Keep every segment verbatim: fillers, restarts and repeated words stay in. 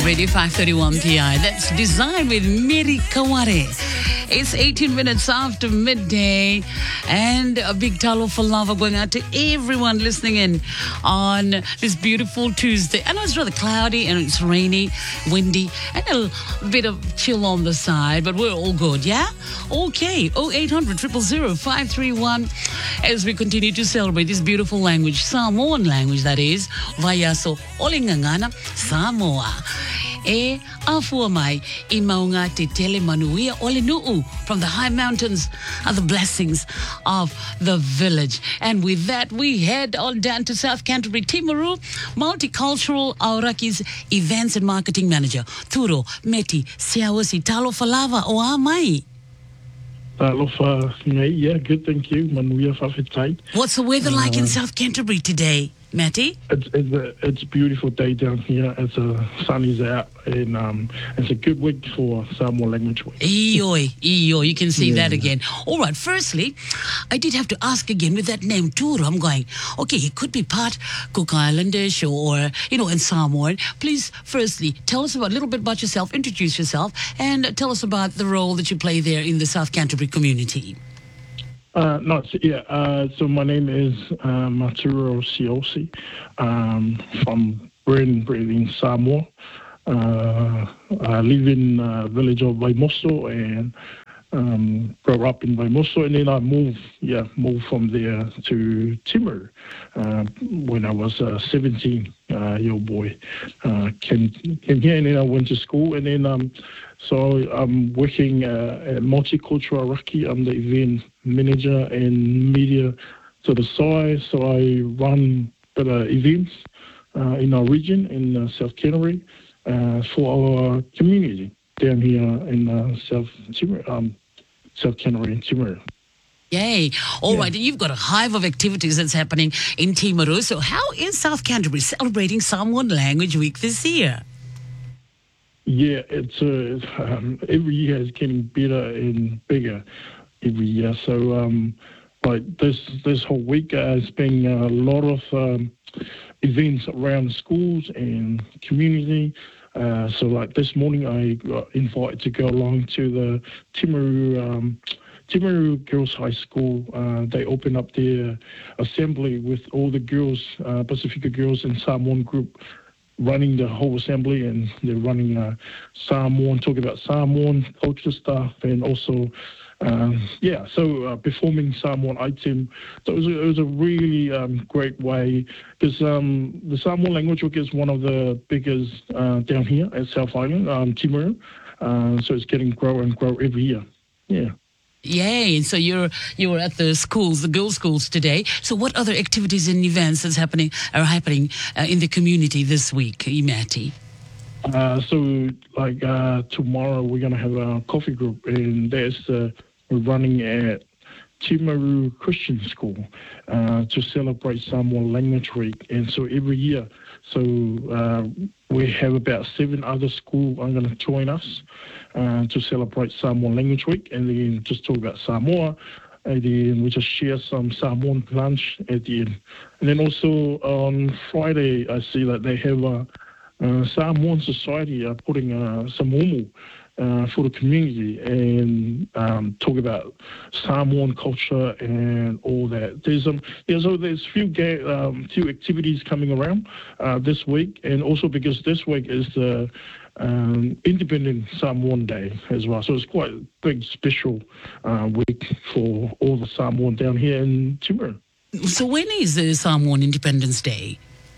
Radio five thirty-one P I. That's Design with Miri Kaware. It's eighteen minutes after midday, and a big talo for lava going out to everyone listening in on this beautiful Tuesday. I know it's rather cloudy and it's rainy, windy, and a bit of chill on the side, but we're all good, yeah? Okay, oh eight hundred, zero zero zero, five three one as we continue to celebrate this beautiful language, Samoan language that is, Vayaso Olingangana, Samoa. E afua mai I maunga te tele manuia ole nuu from the high mountains are the blessings of the village. And with that, we head on down to South Canterbury. Timaru, Multicultural Auraki's Events and Marketing Manager. Turo, Meti, Siawasi, Talo Falava, o Amai. Talofa, yeah, good, thank you. Manuia whawhetai. What's the weather like uh, in South Canterbury today, Matty? It's, it's, a, it's a beautiful day down here. It's a sun is out, and um, it's a good week for Samoan Language Week. Eoi, eoi, you can see Yeah. that again. All right, firstly, I did have to ask again with that name, Turo. I'm going, okay, he could be part Cook Islandish or, you know, in Samoan. Please, firstly, tell us about, a little bit about yourself, introduce yourself, and tell us about the role that you play there in the South Canterbury community. Uh, no, so, yeah, uh, so my name is uh, Maturo Siosi, um, from Britain, in Samoa. Uh, I live in the village of Vaimoso and um, grew up in Vaimoso, and then I moved, yeah, moved from there to Timaru uh, when I was uh, seventeen, uh, year old boy. Uh, came, came here, and then I went to school, and then um, so I'm working uh, at Multicultural Auraki. I'm the event manager and media to the side, so I run the events uh, in our region in uh, South Canterbury uh, for our community down here in uh, South Timaru, um, South Canterbury and Timaru. Yay. All Yeah. right, and you've got a hive of activities that's happening in Timaru. So how is South Canterbury celebrating Samoan Language Week this year? Yeah, it's uh, um, every year is getting better and bigger every year. So, um, like this this whole week uh, has been a lot of um, events around schools and community. Uh, so, like this morning, I got invited to go along to the Timaru um, Timaru Girls High School. Uh, they opened up their assembly with all the girls, uh, Pacifica girls and Samoan group, running the whole assembly, and they're running uh, Samoan, talking about Samoan culture stuff, and also, um, yeah, so uh, performing Samoan item. So it was a, it was a really um, great way, because um, the Samoan Language Week is one of the biggest uh, down here at South Island, um, Timaru. Uh, so it's getting grow and grow every year. Yeah. Yay. And so you're you were at the schools, the girls' schools today. So what other activities and events that's happening are happening uh, in the community this week, Imati? Uh, so, like uh, tomorrow, we're going to have a coffee group, and that's uh, we're running at Timaru Christian School uh, to celebrate Samoan Language Week. And so every year, so uh, we have about seven other schools are going to join us uh, to celebrate Samoan Language Week, and then just talk about Samoa. And then we just share some Samoan lunch at the end. And then also on Friday, I see that they have a uh, Samoan Society uh, putting uh, some momo uh, for the community, and um, talk about Samoan culture and all that. There's um, there's uh, there's few ga- um, few activities coming around uh, this week, and also because this week is the um, Independent Samoan Day as well, so it's quite a big special uh, week for all the Samoan down here in Timaru. So when is the Samoan Independence Day?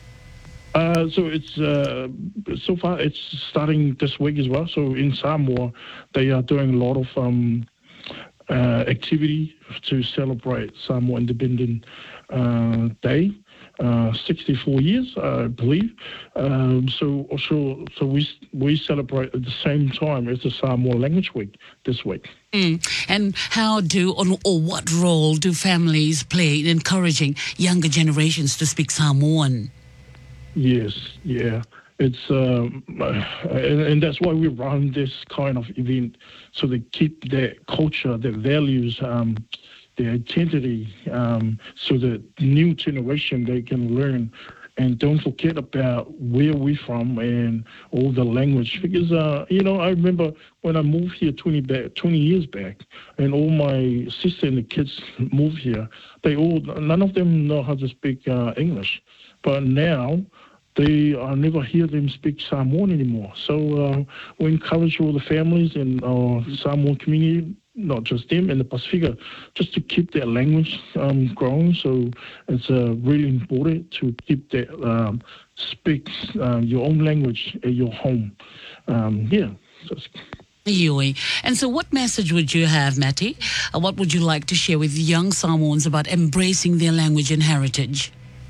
Uh, so it's uh, so far it's starting this week as well. So in Samoa, they are doing a lot of um, uh, activity to celebrate Samoa Independent uh, Day. Uh, sixty-four years, I believe. Um, so, so, so we we celebrate at the same time as the Samoa Language Week this week. Mm. And how do, or, or what role do families play in encouraging younger generations to speak Samoan? Yes, yeah. It's um, and, and that's why we run this kind of event, so they keep their culture, their values, um, their identity, um, so that new generation they can learn and don't forget about where we're from and all the language. Because, uh, you know, I remember when I moved here twenty, back, twenty years back, and all my sister and the kids moved here, they all, none of them know how to speak uh, English. But now, they I never hear them speak Samoan anymore. So uh, we encourage all the families in our Samoan community, not just them, in the Pacifica, just to keep that language um, growing. So it's uh, really important to keep that, um, speak uh, your own language at your home. Um, yeah. So And so what message would you have, Matty? Uh, what would you like to share with young Samoans about embracing their language and heritage?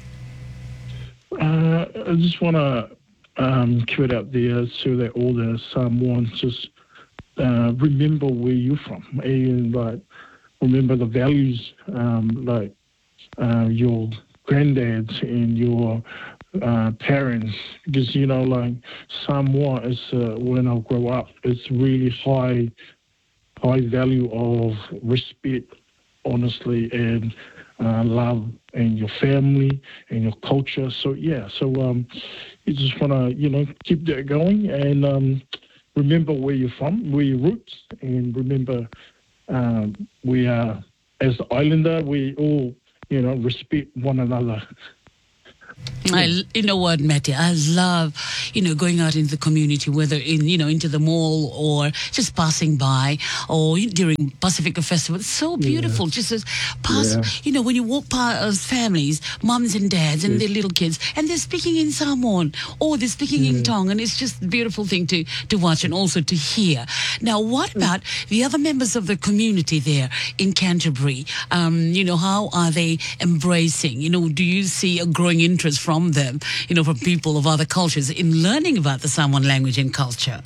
Uh, I just want to um, keep it out there so that all the Samoans just uh, remember where you're from, and like remember the values, um, like uh, your granddads and your uh, parents, because you know, like Samoa is uh, when I grow up, it's really high, high value of respect, honestly, and uh, love, and your family and your culture. So yeah, so um, you just want to you know keep that going, and um, remember where you're from, where your roots, and remember um, we are, as the islander, we all you know respect one another. I, you know what, Matty, I love, you know, going out into the community, whether in, you know, into the mall or just passing by or during Pacifica Festival. It's so beautiful. Yeah. Just as pass, yeah. you know, when you walk past families, mums and dads and yes. their little kids, and they're speaking in Samoan or they're speaking yeah. in Tongan. It's just a beautiful thing to, to watch and also to hear. Now, what about the other members of the community there in Canterbury? Um, you know, how are they embracing? You know, do you see a growing interest from them, you know, from people of other cultures in learning about the Samoan language and culture?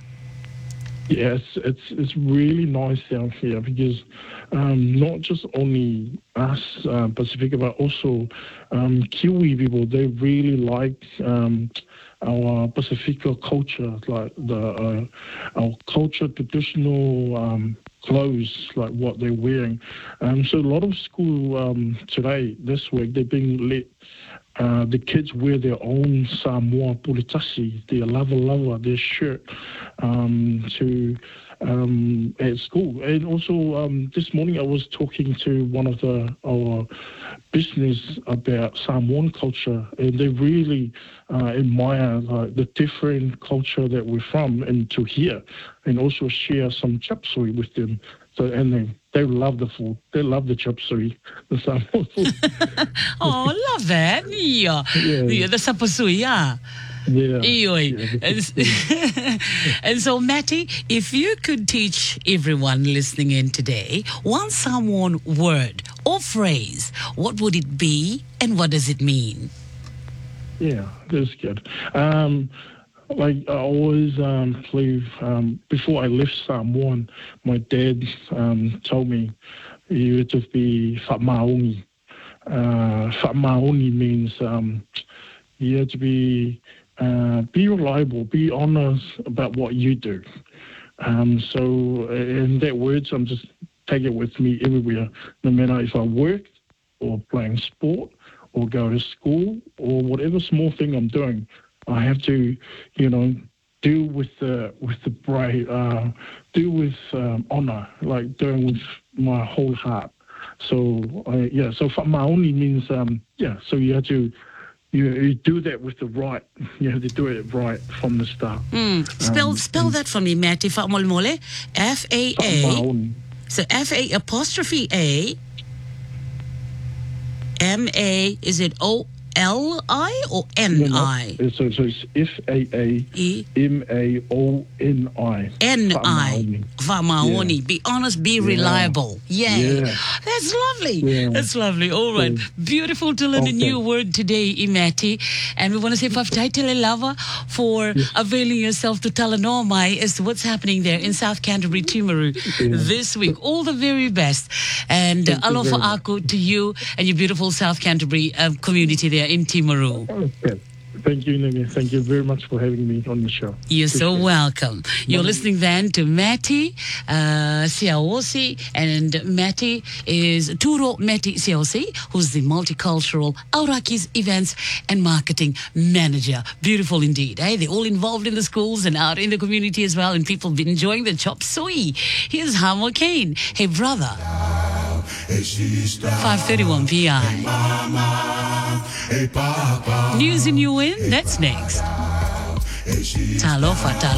Yes, it's it's really nice down here because um, not just only us uh, Pacifica, but also um, Kiwi people. They really like um, our Pacifica culture, like the uh, our culture, traditional um, clothes, like what they're wearing. Um, so a lot of school um, today, this week, they're being let. Uh, the kids wear their own Samoa puritasi, their lava lava, their shirt um, to um, at school. And also um, this morning I was talking to one of the our business about Samoan culture, and they really uh, admire uh, the different culture that we're from, and to hear and also share some chop suey with them. So and they they love the food. They love the chop suey, the Samoan food. Oh, love that. Yeah, yeah, yeah the sapasui, yeah. Yeah. yeah and, and so, Matty, if you could teach everyone listening in today one Samoan word or phrase, what would it be and what does it mean? Yeah, that's good. Um, Like I always um, believe, um, before I left Samoan, my dad um, told me you had to be whamaongi. Uh, whamaongi means um, you have to be uh, be reliable, be honest about what you do. Um, so in that words, I'm just take it with me everywhere, no matter if I work or playing sport or go to school or whatever small thing I'm doing. I have to, you know, deal with the with the brave, uh, deal with um, honor, like doing with my whole heart. So uh, yeah, so whamaongi means um, yeah. So you have to you, you do that with the right. You have to do it right from the start. Mm. Spell um, spell that for me, Matty. Whamolmole, F A A. So F A apostrophe A. M A. Is it O? L I or N I? No, no. So, so it's F A A M A O N I. N I. Whamaoni. Yeah. Be honest, be yeah. reliable. Yeah. yeah. That's lovely. Yeah. That's lovely. All right. Yeah. Beautiful to learn okay. a new word today, Imati. And we want to say Whaftaitele Lava for yes. availing yourself to Talanomai as to what's happening there in South Canterbury, Timaru yeah. this week. All the very best. And uh, alofa aku to you and your beautiful South Canterbury uh, community there in Timaru. Okay. Thank you, Nene. Thank you very much for having me on the show. You're so Appreciate it. welcome. You're Bye. listening then to Matty uh, Siaosi, and Matty is Turo Matty Siaosi, who's the multicultural Aurakis events and marketing manager. Beautiful indeed. Eh? They're all involved in the schools and out in the community as well, and people been enjoying the chop suey. Here's Hamo Kane. Hey, brother. five thirty-one P I. News in you win? That's next. Talofa, talofa.